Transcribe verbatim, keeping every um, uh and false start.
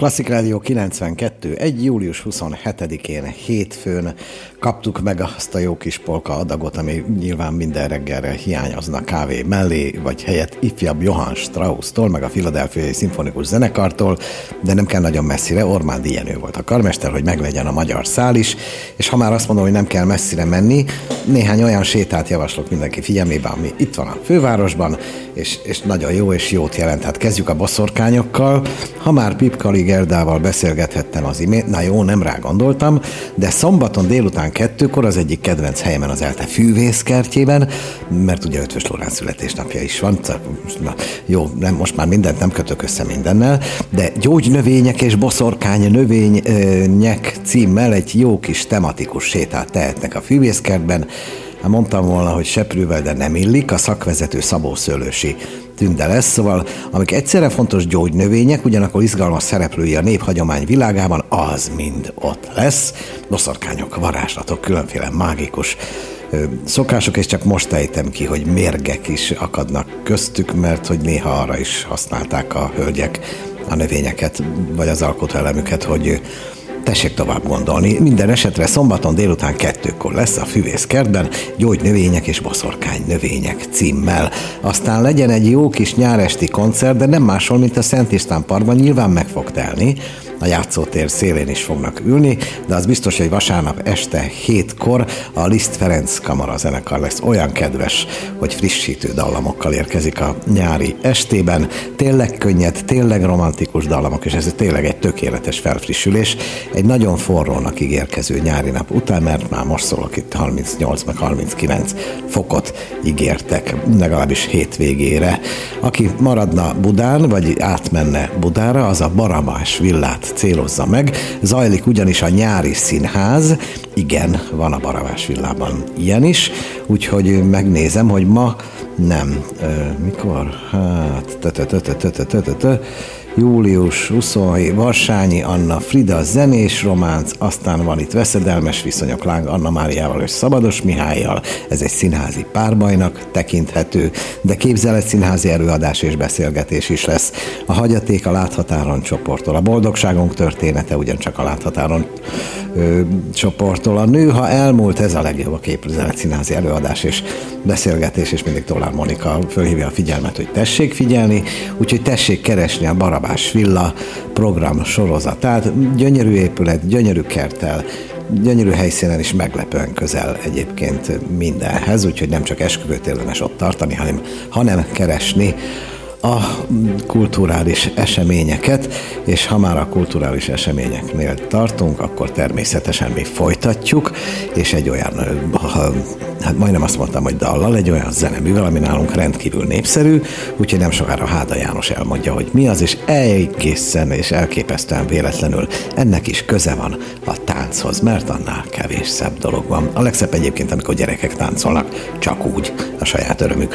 Klasszik Rádió kilencvenkettő, egy július huszonhetedikén, hétfőn kaptuk meg azt a jó kis polka adagot, ami nyilván minden reggelre hiányozna kávé mellé, vagy helyett ifjabb Johann Strauss-tól, meg a Philadelphiai Szimfonikus Zenekartól, de nem kell nagyon messzire, Ormándi Jenő volt a karmester, hogy meglegyen a magyar szál is, és ha már azt mondom, hogy nem kell messzire menni, néhány olyan sétát javaslok mindenki figyelmébe, ami itt van a fővárosban, és, és nagyon jó és jót jelent. Hát kezdjük a boszorkányokkal. Ha már Pipkali Gerdával beszélgethettem az imént, na jó, nem rá gondoltam, de szombaton délután kettőkor az egyik kedvenc helyemen az ELTE fűvészkertjében, mert ugye Ötvös Loránd születésnapja is van, na, jó, nem, most már mindent nem kötök össze mindennel, de gyógynövények és boszorkány növények címmel egy jó kis tematikus sétát tehetnek a fűvészkertben. Hát mondtam volna, hogy seprűvel, de nem illik, a szakvezető Szabó Szőlősi Tünde lesz, szóval amik egyszerre fontos gyógynövények, ugyanakkor izgalmas szereplői a néphagyomány világában, az mind ott lesz. Boszorkányok, varázslatok, különféle mágikus ö, szokások, és csak most ejtem ki, hogy mérgek is akadnak köztük, mert hogy néha arra is használták a hölgyek a növényeket, vagy az alkotóelemüket, hogy tessék tovább gondolni. Minden esetre szombaton délután kettőkor lesz a fűvészkertben gyógynövények és boszorkány növények címmel. Aztán legyen egy jó kis nyáresti koncert, de nem máshol, mint a Szent István Parkban, nyilván meg fog telni. A játszótér szélén is fognak ülni, de az biztos, hogy vasárnap este hétkor a Liszt Ferenc Kamara zenekar lesz olyan kedves, hogy frissítő dallamokkal érkezik a nyári estében. Tényleg könnyed, tényleg romantikus dallamok, és ez tényleg egy tökéletes felfrissülés. Egy nagyon forrónak ígérkező nyári nap után, mert már most szólok itt harmincnyolc meg harminckilenc fokot ígértek, legalábbis hétvégére. Aki maradna Budán, vagy átmenne Budára, az a Barabás villát célozza meg. Zajlik ugyanis a nyári színház, igen, van a Barabás villában ilyen is, úgyhogy megnézem, hogy ma nem, mikor? Hát, július huszonhét, Varsányi Anna, Frida zenés románc, aztán van itt Veszedelmes viszonyok Láng Anna Máriával és Szabados Mihályjal, ez egy színházi párbajnak tekinthető, de képzelet színházi előadás és beszélgetés is lesz. A Hagyaték a Láthatáron csoporttól, a Boldogságunk története ugyancsak a Láthatáron ö, csoporttól. A Nő, ha elmúlt, ez a legjobb a képzelet színházi előadás és beszélgetés, és mindig Tollár Monika fölhívja a figyelmet, hogy tessék figyelni, úgyhogy tessék keresni a Barabás villa program sorozatát. Gyönyörű épület, gyönyörű kerttel, gyönyörű helyszínen is meglepően közel egyébként mindenhez, úgyhogy nem csak esküvőt érdemes ott tartani, hanem, hanem keresni a kulturális eseményeket, és ha már a kulturális eseményeknél tartunk, akkor természetesen mi folytatjuk, és egy olyan, hát majdnem azt mondtam, hogy dallal, egy olyan zeneművel, ami nálunk rendkívül népszerű, úgyhogy nem sokára Háda János elmondja, hogy mi az, és egészen és elképesztően véletlenül ennek is köze van a tánchoz, mert annál kevés szebb dolog van. A legszebb egyébként, amikor gyerekek táncolnak, csak úgy, a saját örömükre.